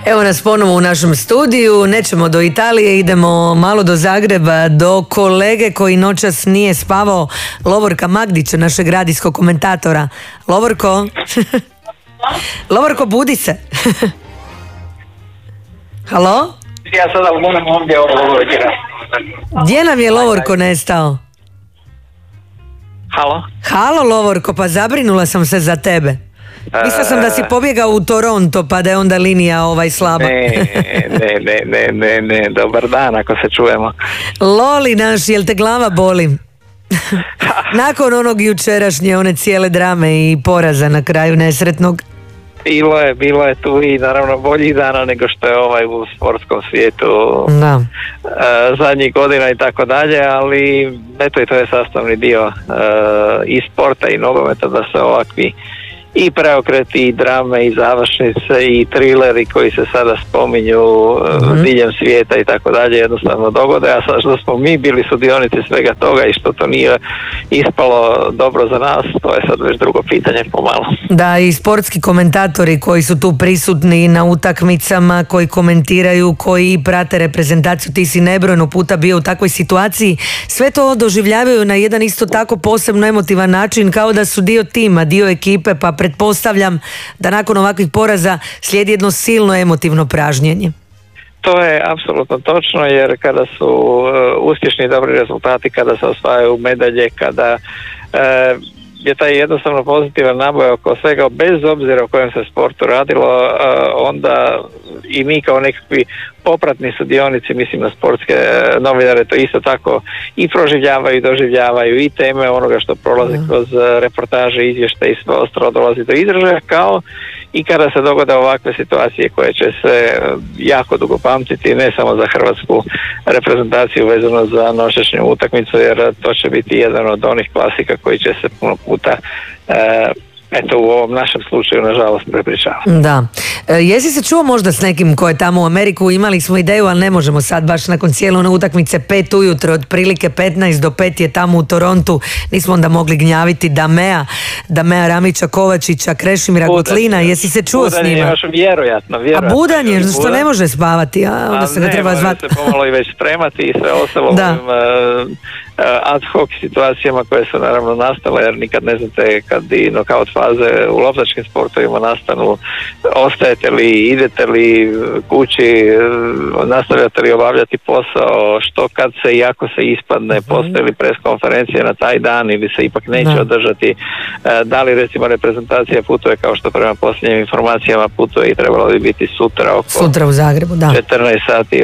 Evo nas ponovo u našem studiju, nećemo do Italije, idemo malo do Zagreba, do kolege koji noćas nije spavao, Lovorka Magdića, našeg radijskog komentatora. Lovorko? Lovorko, budi se. Halo? Ja sada moram ovdje Gdje nam je Lovorko nestao? Halo? Halo Lovorko, pa zabrinula sam se za tebe. Mislila sam da si pobjegao u Toronto pa da je onda linija slaba. Ne, dobar dan ako se čujemo. Loli naš, jel te glava boli? Nakon onog jučerašnje, one cijele drame i poraza na kraju nesretnog. Bilo je tu i naravno boljih dana nego što je u sportskom svijetu zadnjih godina i tako dalje, ali eto i to je sastavni dio i sporta i nogometa da se ovakvi i preokreti i drame i završnice i trileri koji se sada spominju diljem svijeta i tako dalje jednostavno dogode, a sad što smo mi bili sudionici svega toga i što to nije ispalo dobro za nas, to je sad već drugo pitanje pomalo. Da, i sportski komentatori koji su tu prisutni na utakmicama, koji komentiraju, koji prate reprezentaciju, ti si nebrojeno puta bio u takvoj situaciji, sve to doživljavaju na jedan isto tako posebno emotivan način, kao da su dio tima, dio ekipe, pa pretpostavljam da nakon ovakvih poraza slijedi jedno silno emotivno pražnjenje. To je apsolutno točno, jer kada su uspješni i dobri rezultati, kada se osvajaju medalje, kada je taj jednostavno pozitivan naboj oko svega, bez obzira o kojem se sportu radilo, onda i mi kao nekakvi popratni sudionici, mislim na sportske novinare, to isto tako i proživljavaju i doživljavaju i teme onoga što prolazi kroz reportaže, izvještaje i sve ostalo dolazi do izražaja, kao i kada se dogode ovakve situacije koje će se jako dugo pamtiti, ne samo za hrvatsku reprezentaciju vezano za noćašnju utakmicu, jer to će biti jedan od onih klasika koji će se puno puta eto u ovom našem slučaju nažalost prepričava. Da. Jesi se čuo možda s nekim ko je tamo u Ameriku? Imali smo ideju, ali ne možemo sad baš nakon cijele one utakmice 5 ujutro, otprilike 15 do 5 je tamo u Torontu, nismo onda mogli gnjaviti Damea Ramića, Kovačića, Krešimira Gutlina. Jesi se čuo s njima? Vjerojatno. A Budan je, što ne može spavati, a onda se ga treba zvati. Ne, može se pomalo i već spremati i sve ostalo ovim ad hoc situacijama koje su naravno nastale, jer nikad ne znate kad i nokaut faze u loptačkim sportovima nastanu, ostajete li, idete li kući, nastavljate li obavljati posao, što kad se i ako se ispadne, postoje li pres konferencije na taj dan ili se ipak neće održati, da li recimo reprezentacija putuje kao što prema posljednjim informacijama putuje i trebalo bi biti sutra u Zagrebu, da. 14 sati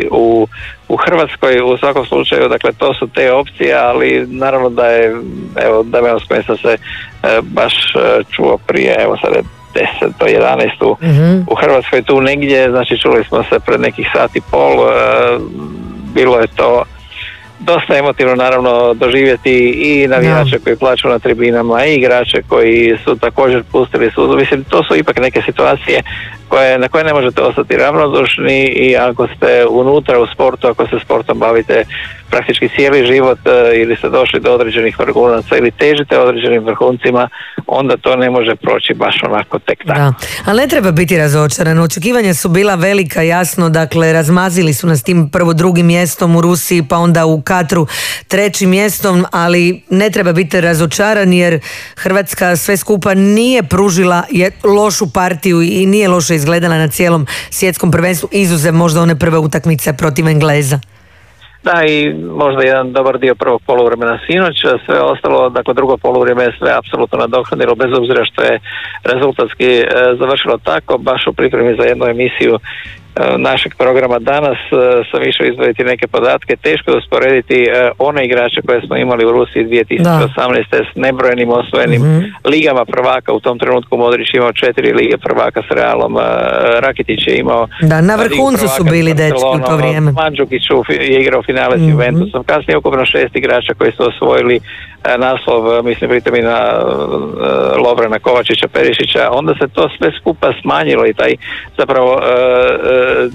u Hrvatskoj. U svakom slučaju, dakle, to su te opcije, ali naravno da je, evo, Dameo s kojim sam se baš čuo prije, evo sad je 10 do 11 u Hrvatskoj tu negdje, znači čuli smo se pred nekih sat i pol, bilo je to dosta emotivno naravno doživjeti i navijače koji plaću na tribinama i igrače koji su također pustili suzu. Mislim, to su ipak neke situacije na koje ne možete ostati ravnodušni i ako ste unutra u sportu, ako se sportom bavite praktički cijeli život ili ste došli do određenih vrhunaca ili težite određenim vrhuncima, onda to ne može proći baš onako tek tako. Da, ali ne treba biti razočaran. Očekivanja su bila velika, jasno, dakle razmazili su nas tim prvo drugim mjestom u Rusiji, pa onda u Katru trećim mjestom, ali ne treba biti razočaran jer Hrvatska sve skupa nije pružila lošu partiju i nije loše izgledala na cijelom svjetskom prvenstvu, izuzev možda one prve utakmice protiv Engleza. Da, i možda jedan dobar dio prvog poluvremena sinoć, sve ostalo, dakle drugo poluvrijeme je sve apsolutno nadoknadilo, bez obzira što je rezultatski završilo tako, baš u pripremi za jednu emisiju našeg programa danas sam išao izdvojiti neke podatke. Teško je usporediti one igrače koje smo imali u Rusiji 2018. s nebrojenim osvojenim ligama prvaka. U tom trenutku Modrić imao 4 lige prvaka s Realom, Rakitić je imao na vrhuncu su bili dečki u to vrijeme. Mandžukić je igrao finale s Juventusom. Kasnije ukupno 6 igrača koji su osvojili naslov, mislim pritom i na Lovrana, Kovačića, Perišića. Onda se to sve skupa smanjilo i taj zapravo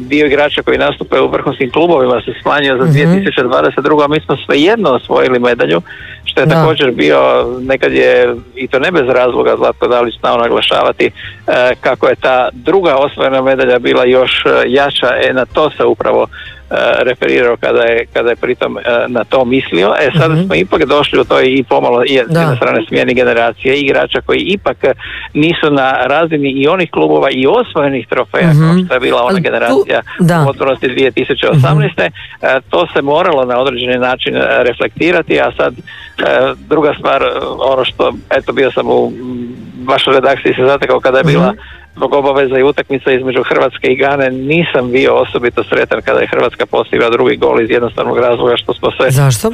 dio igrača koji nastupaju u vrhunskim klubovima se smanjio za 2022. a mi smo svejedno osvojili medalju, što je također bio, nekad je, i to ne bez razloga, Zlatko Dalić znao naglašavati kako je ta druga osvojena medalja bila još jača, na to se upravo referirao kada je pritom na to mislio. Sada smo ipak došli u to i pomalo s jedne strane smjeni generacije igrača koji ipak nisu na razini i onih klubova i osvojenih trofeja kao što je bila ona generacija u potpunosti 2018. To se moralo na određeni način reflektirati, a sad druga stvar, ono što, eto, bio sam u vašoj redakciji se zatekao kada je bila zbog obaveza i utakmica između Hrvatske i Gane, nisam bio osobito sretan kada je Hrvatska postigla drugi gol iz jednostavnog razloga što smo se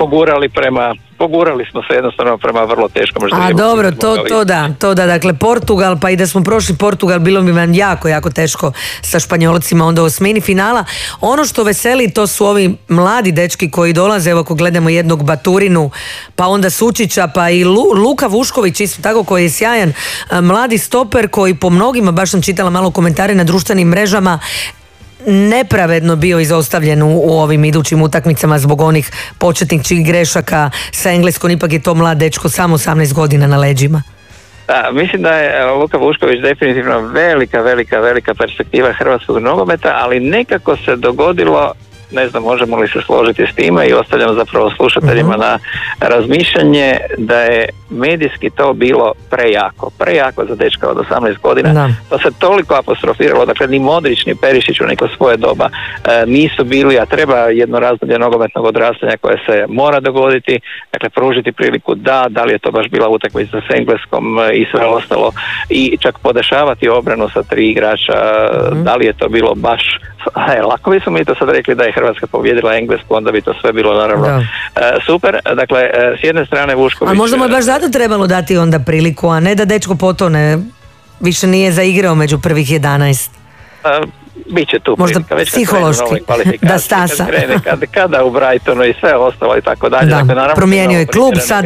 pogurali smo se jednostavno prema vrlo teškom ždrijevu. A dobro, to da, dakle Portugal, pa i da smo prošli Portugal bilo bi vam jako teško sa Španjolcima onda u osmini finala. Ono što veseli, to su ovi mladi dečki koji dolaze, evo ako gledamo jednog Baturinu, pa onda Sučića, pa i Luka Vušković isto tako, koji je sjajan mladi stoper koji po mnogima, baš sam čitala malo komentare na društvenim mrežama, nepravedno bio izostavljen u ovim idućim utakmicama zbog onih početnih grešaka sa Engleskom. Ipak je to mlad dečko, samo 18 godina na leđima. Mislim da je Luka Vušković definitivno velika perspektiva hrvatskog nogometa, ali nekako se dogodilo, ne znam možemo li se složiti s time, i ostavljam zapravo slušateljima na razmišljanje, da je medijski to bilo prejako za dečka od 18 godina. To se toliko apostrofiralo, dakle ni Modrić ni Perišić u neko svoje doba nisu bili, a treba jedno razdoblje nogometnog odrastanja koje se mora dogoditi, dakle pružiti priliku da li je to baš bila utakmica s Engleskom i sve ostalo, i čak podešavati obranu sa 3 igrača, da li je to bilo baš lako bismo mi to sad rekli da je Hrvatska pobjedila Englesku, onda bi to sve bilo naravno super. Dakle, s jedne strane Vušković... A možda mu je baš zato trebalo dati onda priliku, a ne da dečko potone, više nije zaigrao među prvih 11. Biće tu možda prilika, već psihologski da stasa kada u Brightonu i sve ostalo i tako dalje. Dakle, promijenio je klub sad.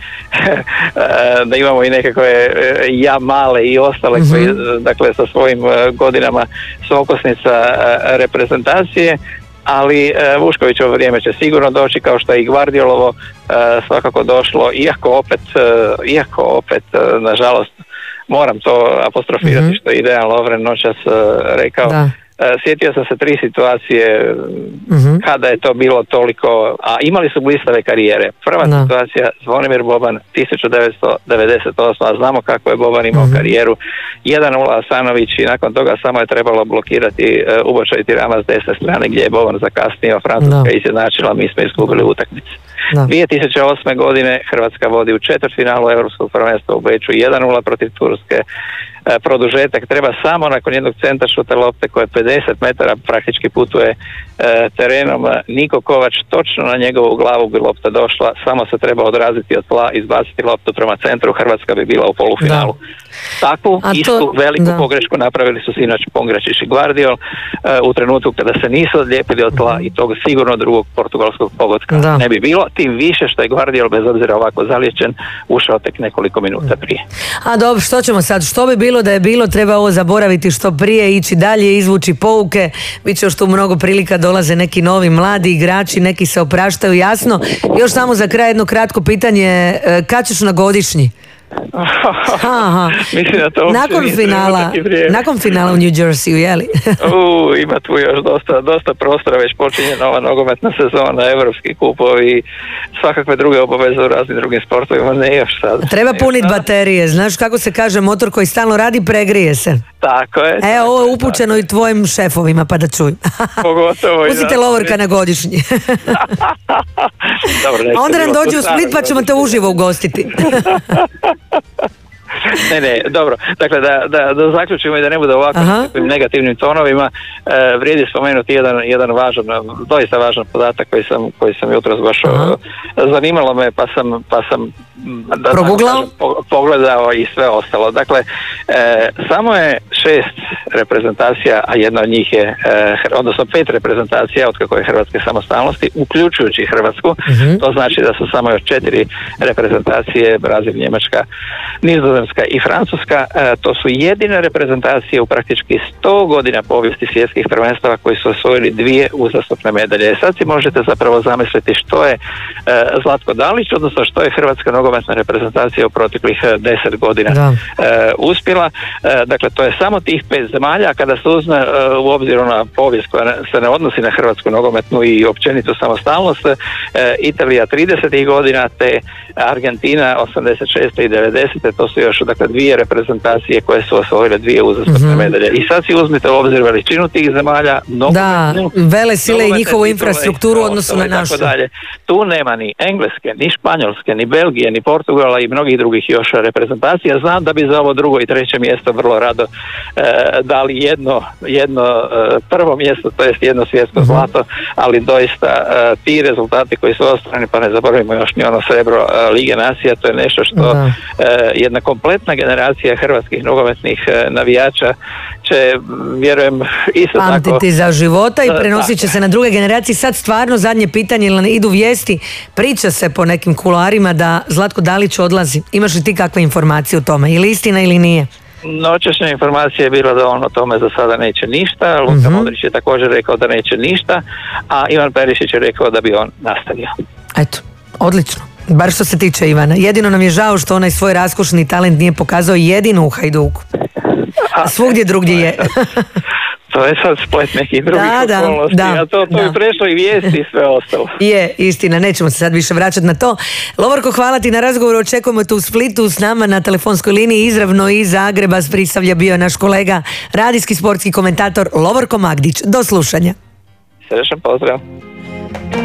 Da imamo i nekakve male i ostale koji, dakle, sa svojim godinama su okosnica reprezentacije, ali Vuškovićevo vrijeme će sigurno doći, kao što je i Gvardiolovo svakako došlo, iako opet nažalost moram to apostrofirati što je Dejan Lovren noćas rekao. Sjetio sam se 3 situacije kada je to bilo toliko, a imali su blistave karijere. Prva situacija, Zvonimir Boban 1998, a znamo kako je Boban imao karijeru, 1-0 Asanović, i nakon toga samo je trebalo blokirati ubočaj Tirama s desne strane gdje je Boban zakasnio, Francuska izjednačila, mi smo izgubili utakmicu. 2008. godine Hrvatska vodi u četvrtfinalu Europskog prvenstva u Beču 1-0 protiv Turske. Produžetak, treba samo nakon jednog centra šuta lopte koje 50 metara praktički putuje terenom. Niko Kovač, točno na njegovu glavu bi lopta došla, samo se treba odraziti od tla, izbaciti loptu prema centru, Hrvatska bi bila u polufinalu. Takvu istu veliku pogrešku napravili su sinoć Pongračić i Gvardiol u trenutku kada se nisu odlijepili od tla, i tog sigurno drugog portugalskog pogotka ne bi bilo, tim više što je Gvardiol, bez obzira ovako zaliječen, ušao tek nekoliko minuta prije. A dobro, što ćemo sad? Što bi bilo da je bilo? Treba ovo zaboraviti što prije, ići dalje, izvući pouke. Biće još tu mnogo prilika, dolaze neki novi mladi igrači, neki se opraštaju, jasno. Još samo za kraj jedno kratko pitanje, kad ćeš na godišnji? Mislim da to nakon finala u New Jerseyu, jeli? Ima tu još dosta prostora, već počinje nova nogometna sezona, evropski kupovi i svakakve druge obaveze u raznim drugim sportovima, ne još sad. Treba puniti baterije, znaš kako se kaže, motor koji stalno radi pregrije se. Tako je. Evo, ovo je upućeno i tvojim šefovima, pa da čuj. Pogotovo. Pustite Lovorka na godišnji. A onda nam dođe u Split pa ćemo te uživo ugostiti. Ne, dobro. Dakle, da zaključimo i da ne bude ovako negativnim tonovima, vrijedi spomenuti jedan važan, doista važan podatak koji sam jutros baš zanimalo me, pa sam pogledao i sve ostalo. Dakle, samo je 6 reprezentacija, a jedna od njih je, odnosno 5 reprezentacija od kako je Hrvatske samostalnosti, uključujući Hrvatsku. To znači da su samo još 4 reprezentacije, Brazil, Njemačka, Nizozemska Španjolska i Francuska, to su jedine reprezentacije u praktički 100 godina povijesti svjetskih prvenstava koji su osvojili 2 uzastopne medalje. Sad si možete zapravo zamisliti što je Zlatko Dalić, odnosno što je hrvatska nogometna reprezentacija u proteklih 10 godina uspjela. Dakle, to je samo tih 5 zemalja. Kada se uzme u obziru na povijest koja se ne odnosi na hrvatsku nogometnu i općenito samostalnost, Italija 30. godina te Argentina 86. i 90. to su još dakle 2 reprezentacije koje su osvojile 2 uzastopne medalje. I sad si uzmite u obzir veličinu tih zemalja, vele sile i njihovu infrastrukturu u odnosu na našu. Tu nema ni Engleske, ni Španjolske, ni Belgije, ni Portugala i mnogih drugih još reprezentacija. Znam da bi za ovo drugo i treće mjesto vrlo rado dali jedno prvo mjesto, to jest jedno svjetsko zlato, ali doista ti rezultati koji su ostvareni, pa ne zaboravimo još ni ono srebro Lige nacija, to je nešto što jedna kompletna generacija hrvatskih nogometnih navijača će, vjerujem, isto tako pamtiti za života i prenosit će se na druge generacije. Sad stvarno zadnje pitanje, ili idu vijesti, priča se po nekim kuloarima da Zlatko Dalić odlazi. Imaš li ti kakve informacije o tome? Ili istina ili nije? Noćašnja informacija je bila da on o tome za sada neće ništa. Luka Modrić je također rekao da neće ništa, a Ivan Perišić je rekao da bi on nastavio. Eto, odlično. Bar što se tiče Ivana. Jedino nam je žao što onaj svoj raskošni talent nije pokazao jedino u Hajduku. A svugdje drugdje je. To je sad splet nekih drugih okolnosti, a to je prešlo i vijesti i sve ostalo. Je, istina, nećemo se sad više vraćati na to. Lovorko, hvala ti na razgovoru, očekujemo te u Splitu, s nama na telefonskoj liniji izravno iz Zagreba, s Prisavlja bio je naš kolega, radijski sportski komentator Lovorko Magdić. Do slušanja. Srećan pozdrav.